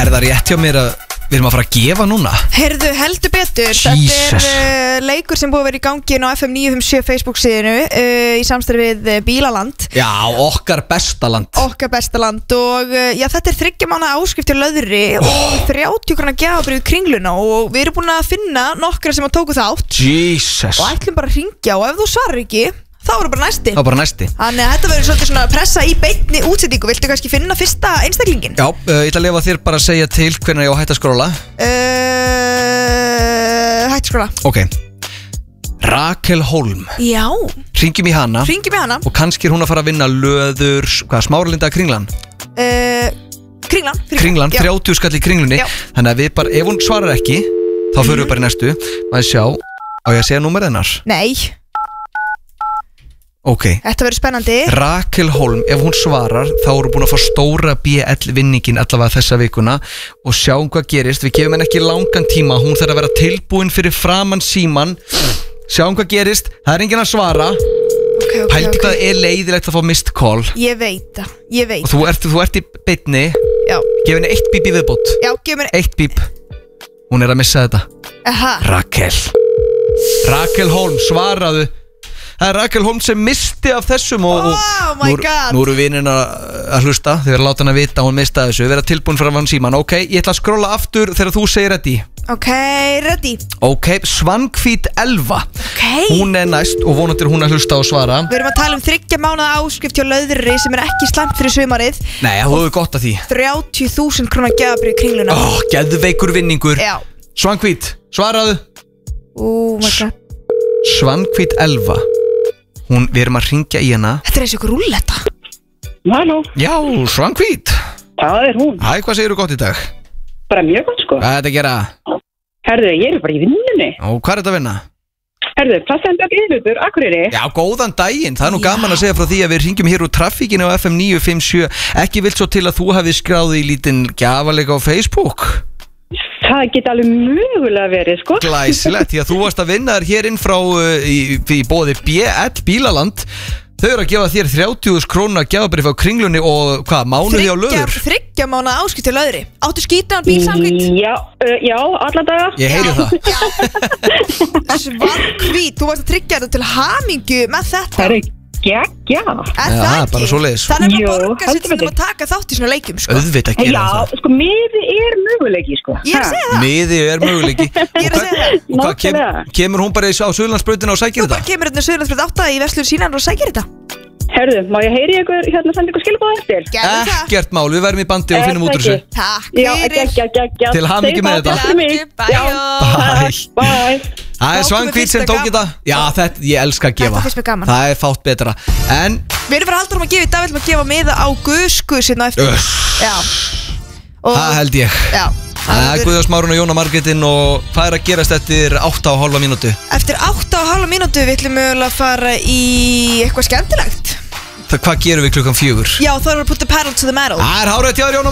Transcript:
Er það rétt hjá mér að við erum að fara að gefa núna? Heyrðu, heldur betur. Jesus. Þetta er leikur sem búið að vera í gangi á FM 957 Facebook síðinu í samstarfi við Bílaland. Já, okkar besta land. Okkar besta land og já, þetta er 3 mánaða áskrift til löðri og 30 króna gjafabréf í Kringluna og við erum búin að finna nokkra sem að tóku þátt Jesus. og ætlum bara að hringja og ef þú svarar ekki þá er bara næsti. Það var bara næsti. Þannig að þetta verður svolítið svona pressa í beinni útsetningu. Viltu kannski finna fyrsta einstaklingin? Já, ég ætla að lefa þér bara að segja til hvernig ég á að hætta að skróla. Hætt skróla. Ok. Rakel Holm. Já. Hringjum í hana. Hringjum í hana. Og kannski er hún að fara að vinna löður, hvað, Smáralind að Kringlan? Kringlan. Kringlan, 30 skall í Kringlunni. Já. Þannig að við bara, ef hún svarar ekki, þá förum við bara í næstu. Maður sjá, á ég að segja númer hennar? Nei. Ok. Þetta verður spennandi. Rakel Holm, ef hún svarar þá erum við búin að fá stóra BL vinningin allavega þessa vikuna og sjáum hvað gerist. Við gefum henni ekki langan tíma, hún þarf að vera tilbúin fyrir framann síman. Sjáum hvað gerist, það er enginn að svara. Okay. Pældi hvað er leiðilegt að fá missed call. Ég veit það, ég veit. Og þú ert í beinni. Já. Gef henni 1 bíp í viðbót. Já, gef mér 1 bíp. Hún er að missa þetta. Aha. Rakel Holm, svaraðu. Það er Rakel Holm sem misti af þessum og Oh my god. nú eru vinnin að hlusta. Þeir eru að láta hann að vita að hún mistaði þessu. Vera tilbúin fyrir að vann síman. Ok, ég ætla að skrolla aftur þegar þú segir ready. Ok, ready. Ok, Svankvít Elva. Ok. Hún er næst og vonandi er hún að hlusta og svara. Við erum að tala um 3 mánaða áskrift hjá löðri sem er ekki slæmt fyrir sumarið. Nei, þú hefur gott að því. 30.000 króna gjafabréf í Kringluna. Geðveikur vinningur. Já. Svankvít, svaraðu. Oh my god. Svankvít Elva. Við erum að hringja í hana. Þetta er eins og ykkur rúlletta. Halló. Já, Svankvít. Það er hún. Hæ, hvað segirðu gott í dag? Bara mjög gott sko. Hvað er þetta að gera? Herðu, ég er bara í vinnunni. Og hvað er þetta að vinna? Herðu, passendag yfirlutur, Akureyri. Já, góðan daginn. Það er nú gaman að segja frá því að við hringjum hér úr traffíkinu á FM 957. Ekki vilt svo til að þú hafi skráð í lítinn gjafaleika á Facebook? Það geti alveg mögulega verið sko. Glæsilegt, því að þú varst að vinna þér hér inn frá í bóði BL Bílaland. Þau eru að gefa þér 30.000 króna gjafabréf á Kringlunni og hvað, mánuði á löður? 3 mánaða áskrift til löðri. Áttu skítaðan bíl samkvæmt? Já, alla daga. Ég heyri það. Svankvít, þú varst að tryggja þetta til hamingju með þetta. Það er geggja. Er það ekki? Bara svoleiðis. Það er Jú, bara borga sér heldur til betur. að taka þátt í svona leikjum sko. Auðvitað gerir Já, það. sko, miði er möguleiki sko. Ég er að segja það. Miði er möguleiki. Ég er að segja það. Og hvað, Nákvæmlega. kemur hún bara á Suðurlandsbrautina og sækir Þú bara þetta? kemur hérna Suðurlandsbraut 8 í Verslun Sínan og sækir þetta. Herðu, má ég heyri ykkur senda ykkur skilabóð eftir? Gerðu það. Ekkert mál, við verðum í bandi og finnum út úr þessu. Takk Já, fyrir. geggja. Til hamingju með þetta. Takk fyrir mig. Bye. Já, bye. Það er Þá Svankvít komið sem fyrsta tók þetta. Já, þetta, ég elska að gefa. Þetta finnst mér gaman. Það er fátt betra. En, Við erum bara haldur að gefa í dag, við ætlum að gefa miða á Gusku sinna eftir. Já. Og það held ég. já. Það er Guðjón Smárun og Jóna Margrétin og hvað er að gerast eftir 8,5 mínútu? Eftir 8,5 mínútu við ætlum mögulega að fara í eitthvað skemmtilegt. Hvað gerum við klukkan 4? Já, þá erum við að putta pedal to the metal. Það er hárið hjá Jóna